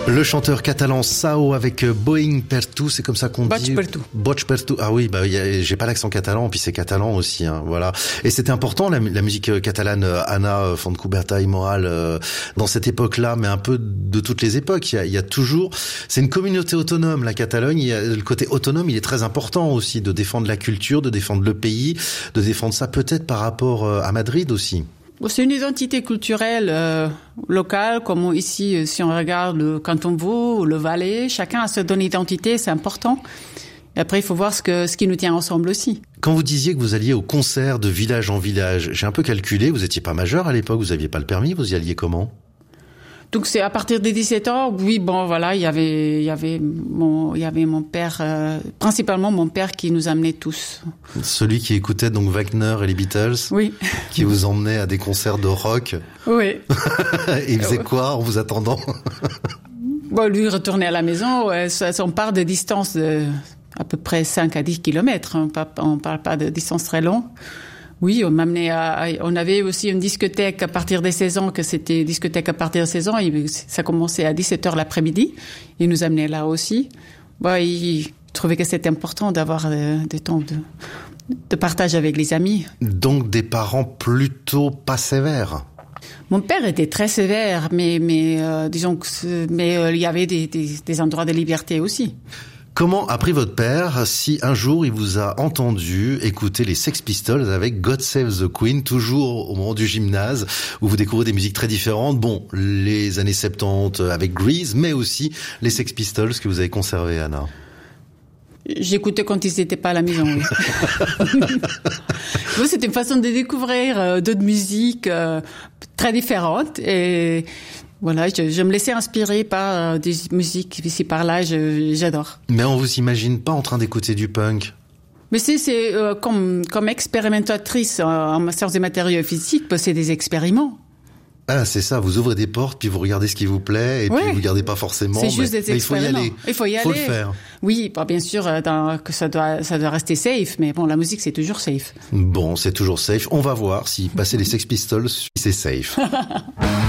Le chanteur catalan Sao avec Boing Pertu, c'est comme ça qu'on dit. Boig Pertu. Ah oui, j'ai pas l'accent catalan, puis c'est catalan aussi, hein, voilà. Et c'était important la musique catalane, Anna Fontcuberta i Moral, dans cette époque-là, mais un peu de toutes les époques. Il y a toujours, c'est une communauté autonome, la Catalogne. Le côté autonome, il est très important aussi, de défendre la culture, de défendre le pays, de défendre ça peut-être par rapport à Madrid aussi. C'est une identité culturelle locale, comme ici, si on regarde le canton de Vaud ou le Valais, chacun a son identité, c'est important. Et après, il faut voir ce qui nous tient ensemble aussi. Quand vous disiez que vous alliez au concert de village en village, j'ai un peu calculé, vous étiez pas majeur à l'époque, vous aviez pas le permis, vous y alliez comment ? Donc c'est à partir des 17 ans, oui, bon voilà, il y avait mon père, principalement mon père qui nous amenait tous. Celui qui écoutait donc Wagner et les Beatles. Oui. Qui vous emmenait à des concerts de rock. Oui. Et il faisait quoi en vous attendant ? Bon, lui retournait à la maison, on part de distance de à peu près 5 à 10 kilomètres, on parle pas de distance très longue. Oui, on avait aussi une discothèque à partir des 16 ans, que c'était discothèque à partir de 16 ans, ça commençait à 17h l'après-midi. Il nous amenait là aussi. Bon, il trouvait que c'était important d'avoir des temps de partage avec les amis. Donc des parents plutôt pas sévères. Mon père était très sévère, mais disons que, il y avait des endroits de liberté aussi. Comment a pris votre père si un jour il vous a entendu écouter les Sex Pistols avec God Save the Queen, toujours au moment du gymnase, où vous découvrez des musiques très différentes. Bon, les années 70 avec Grease, mais aussi les Sex Pistols que vous avez conservés, Anna. J'écoutais quand ils n'étaient pas à la maison, oui. Bon, c'était une façon de découvrir d'autres musiques très différentes et... Voilà, je me laissais inspirer par des musiques ici par là, j'adore. Mais on vous imagine pas en train d'écouter du punk. Mais c'est comme expérimentatrice en sciences des matériaux physiques, c'est des expériments. Ah, c'est ça, vous ouvrez des portes, puis vous regardez ce qui vous plaît, et puis vous gardez pas forcément. C'est juste des expériments. Il faut y aller. Faut le faire. Oui, bien sûr, que ça doit rester safe, mais bon, la musique, c'est toujours safe. Bon, c'est toujours safe. On va voir si passer les Sex Pistols, c'est safe.